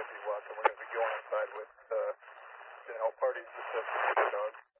Deputy Watson. We're going to be going inside with all parties to the dog.